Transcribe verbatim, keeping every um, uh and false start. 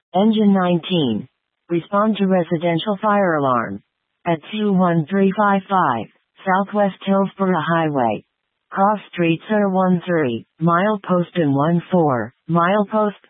Engine nineteen. Respond to residential fire alarm. At two one three five five, Southwest Hillsborough Highway. Cross Streets are one three, milepost and one four, milepost.